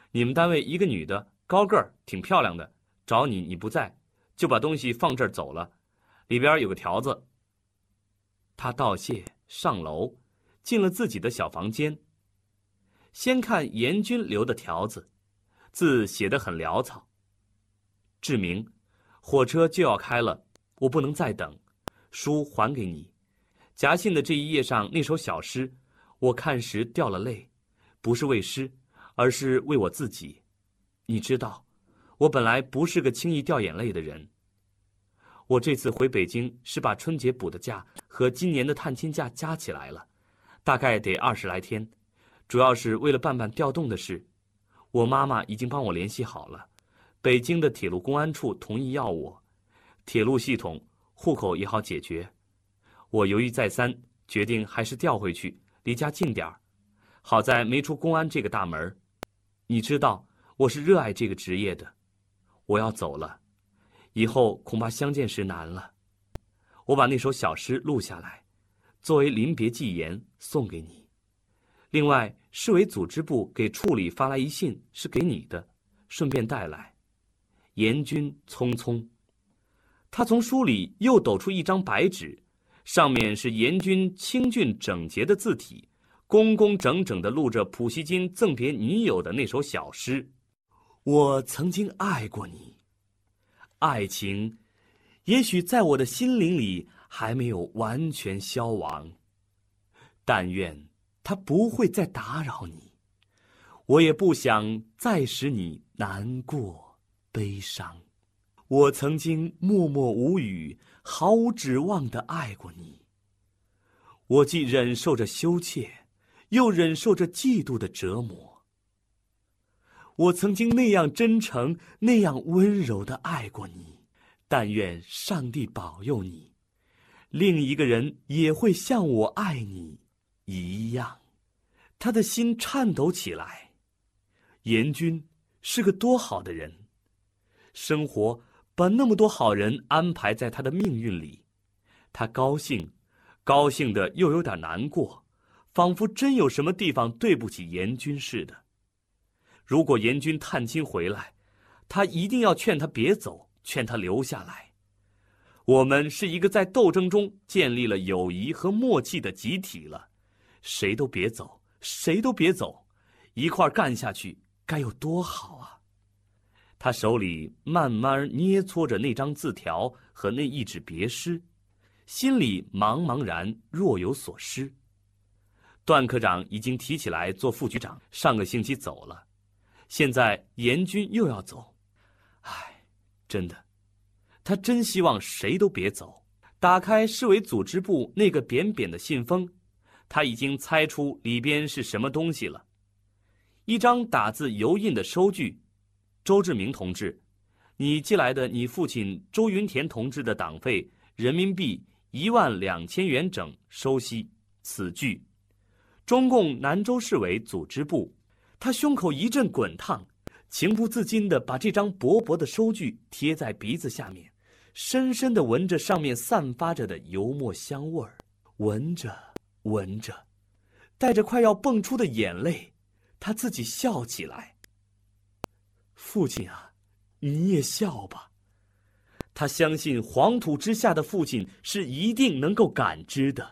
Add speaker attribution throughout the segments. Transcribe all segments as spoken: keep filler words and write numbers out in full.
Speaker 1: 你们单位一个女的，高个儿，挺漂亮的，找你你不在，就把东西放这儿走了，里边有个条子。”他道谢，上楼，进了自己的小房间。先看严军留的条子，字写得很潦草。志明，火车就要开了，我不能再等，书还给你。夹信的这一页上那首小诗，我看时掉了泪，不是为诗，而是为我自己。你知道，我本来不是个轻易掉眼泪的人。我这次回北京是把春节补的假和今年的探亲假加起来了，大概得二十来天，主要是为了办办调动的事。我妈妈已经帮我联系好了，北京的铁路公安处同意要我，铁路系统户口也好解决。我犹豫再三，决定还是调回去，离家近点儿。好在没出公安这个大门。你知道，我是热爱这个职业的。我要走了，以后恐怕相见时难了。我把那首小诗录下来，作为临别寄言送给你。另外，市委组织部给处里发来一信，是给你的，顺便带来。严军匆匆。他从书里又抖出一张白纸，上面是严军清俊整洁的字体，工工整整地录着普希金赠别女友的那首小诗：我曾经爱过你，爱情也许在我的心灵里还没有完全消亡，但愿它不会再打扰你，我也不想再使你难过悲伤。我曾经默默无语，毫无指望地爱过你，我既忍受着羞怯，又忍受着嫉妒的折磨。我曾经那样真诚，那样温柔地爱过你，但愿上帝保佑你，另一个人也会像我爱你一样。他的心颤抖起来。严军是个多好的人，生活把那么多好人安排在他的命运里，他高兴，高兴的又有点难过，仿佛真有什么地方对不起严军似的。如果严军探亲回来，他一定要劝他别走，劝他留下来。我们是一个在斗争中建立了友谊和默契的集体了，谁都别走，谁都别走，一块干下去该有多好啊！他手里慢慢捏搓着那张字条和那一纸别诗，心里茫茫然，若有所失。段科长已经提起来做副局长，上个星期走了，现在严军又要走，唉，真的，他真希望谁都别走。打开市委组织部那个扁扁的信封，他已经猜出里边是什么东西了。一张打字油印的收据：周志明同志，你寄来的你父亲周云田同志的党费人民币一万两千元整收悉。此据中共南州市委组织部。他胸口一阵滚烫，情不自禁地把这张薄薄的收据贴在鼻子下面，深深地闻着上面散发着的油墨香味儿，闻着闻着，带着快要蹦出的眼泪，他自己笑起来。父亲啊，你也笑吧。他相信黄土之下的父亲是一定能够感知的。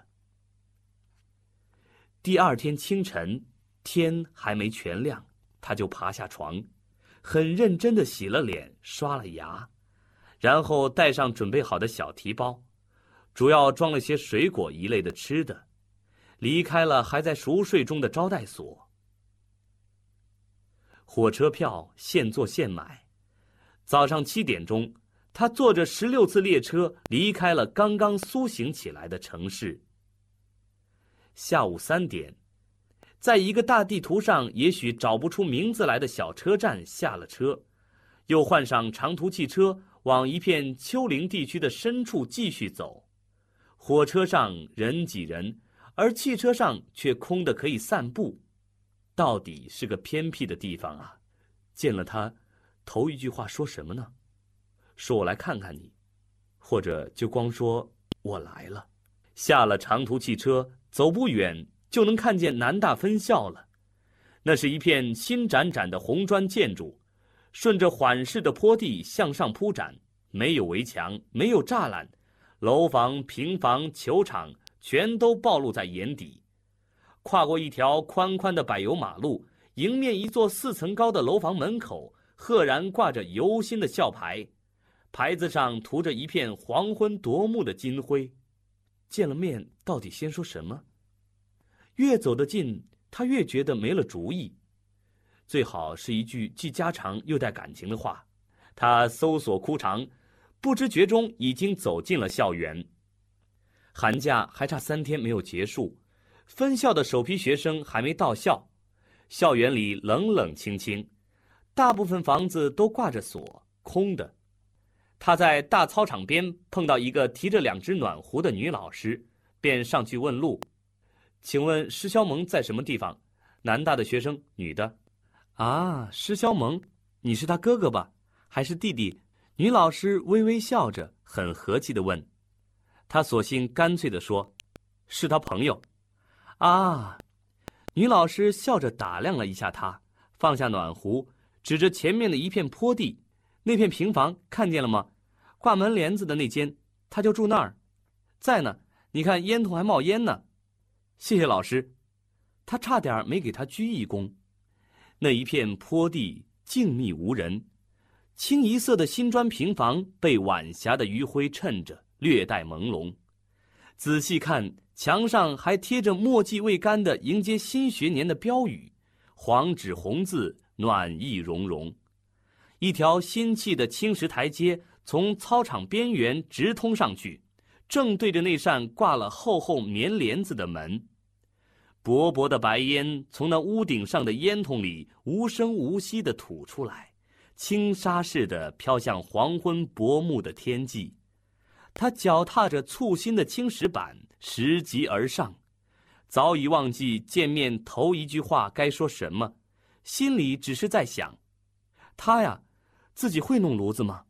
Speaker 1: 第二天清晨，天还没全亮，他就爬下床，很认真地洗了脸，刷了牙，然后带上准备好的小提包，主要装了些水果一类的吃的，离开了还在熟睡中的招待所。火车票现做现买，早上七点钟，他坐着十六次列车离开了刚刚苏醒起来的城市。下午三点，在一个大地图上也许找不出名字来的小车站下了车，又换上长途汽车，往一片丘陵地区的深处继续走。火车上人挤人，而汽车上却空得可以散步。到底是个偏僻的地方啊！见了他，头一句话说什么呢？说我来看看你，或者就光说我来了。下了长途汽车，走不远就能看见南大分校了。 那是一片新展展的红砖建筑，顺着缓势的坡地向上铺展，没有围墙，没有栅栏，楼房、平房、球场全都暴露在眼底。跨过一条宽宽的柏油马路，迎面一座四层高的楼房门口，赫然挂着油新的校牌，牌子上涂着一片黄昏夺目的金辉。见了面，到底先说什么？越走得近，他越觉得没了主意。最好是一句既家常又带感情的话。他搜索枯肠，不知觉中已经走进了校园。寒假还差三天没有结束，分校的首批学生还没到校，校园里冷冷清清，大部分房子都挂着锁，空的。他在大操场边碰到一个提着两只暖壶的女老师，便上去问路：“请问施肖萌在什么地方？”南大的学生，女的。啊，施肖萌，你是他哥哥吧？还是弟弟？女老师微微笑着，很和气地问。他索性干脆地说：“是他朋友。”啊，女老师笑着打量了一下他，放下暖壶，指着前面的一片坡地，那片平房看见了吗？挂门帘子的那间，他就住那儿。在呢，你看烟囱还冒烟呢。谢谢老师。他差点没给他鞠一躬。那一片坡地静谧无人，清一色的新砖平房被晚霞的余晖衬着，略带朦胧。仔细看，墙上还贴着墨迹未干的迎接新学年的标语，黄纸红字，暖意融融。一条新砌的青石台阶从操场边缘直通上去，正对着那扇挂了厚厚棉帘子的门。薄薄的白烟从那屋顶上的烟筒里无声无息地吐出来，轻纱似的飘向黄昏薄暮的天际。他脚踏着簇新的青石板，拾级而上，早已忘记见面头一句话该说什么，心里只是在想：他呀，自己会弄炉子吗？